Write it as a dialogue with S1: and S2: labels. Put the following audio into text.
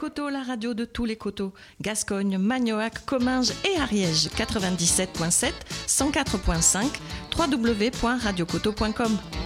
S1: Coteaux, la radio de tous les coteaux. Gascogne, Magnoac, Comminges et Ariège. 97.7, 104.5, www.radiocoteaux.com.